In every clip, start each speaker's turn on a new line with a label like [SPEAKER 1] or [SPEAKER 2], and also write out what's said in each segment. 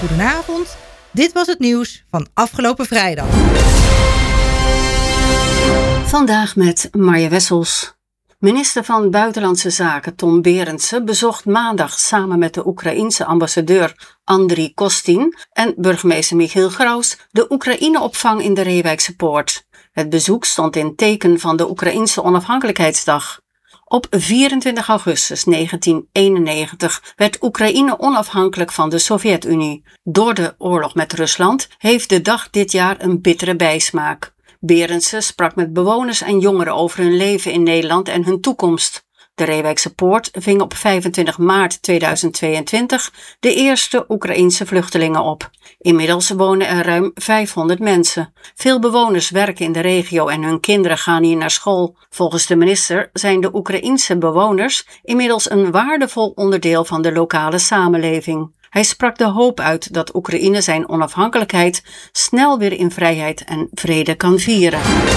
[SPEAKER 1] Goedenavond, dit was het nieuws van afgelopen vrijdag.
[SPEAKER 2] Vandaag met Marja Wessels. Minister van Buitenlandse Zaken Tom Berendsen bezocht maandag samen met de Oekraïense ambassadeur Andriy Kostin en burgemeester Michiel Graus de Oekraïne-opvang in de Reewijkse Poort. Het bezoek stond in teken van de Oekraïense onafhankelijkheidsdag. Op 24 augustus 1991 werd Oekraïne onafhankelijk van de Sovjet-Unie. Door de oorlog met Rusland heeft de dag dit jaar een bittere bijsmaak. Berendsen sprak met bewoners en jongeren over hun leven in Nederland en hun toekomst. De Reewijkse Poort ving op 25 maart 2022 de eerste Oekraïense vluchtelingen op. Inmiddels wonen er ruim 500 mensen. Veel bewoners werken in de regio en hun kinderen gaan hier naar school. Volgens de minister zijn de Oekraïense bewoners inmiddels een waardevol onderdeel van de lokale samenleving. Hij sprak de hoop uit dat Oekraïne zijn onafhankelijkheid snel weer in vrijheid en vrede kan vieren.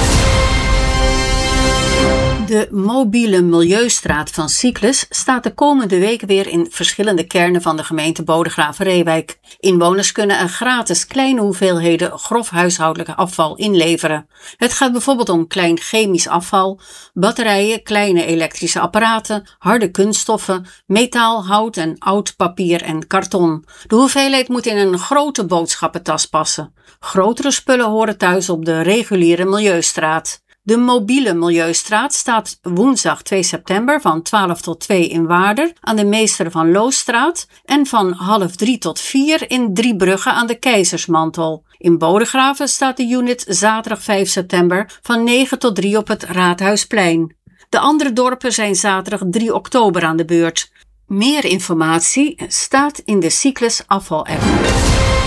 [SPEAKER 2] De mobiele milieustraat van Cyclus staat de komende week weer in verschillende kernen van de gemeente Bodegraven-Reewijk. Inwoners kunnen er gratis kleine hoeveelheden grof huishoudelijk afval inleveren. Het gaat bijvoorbeeld om klein chemisch afval, batterijen, kleine elektrische apparaten, harde kunststoffen, metaal, hout en oud papier en karton. De hoeveelheid moet in een grote boodschappentas passen. Grotere spullen horen thuis op de reguliere milieustraat. De mobiele milieustraat staat woensdag 2 september van 12 tot 2 in Waarder aan de Meester van Loosstraat en van 2:30 tot 4 in Driebrugge aan de Keizersmantel. In Bodegraven staat de unit zaterdag 5 september van 9 tot 3 op het Raadhuisplein. De andere dorpen zijn zaterdag 3 oktober aan de beurt. Meer informatie staat in de Cyclus afval-app.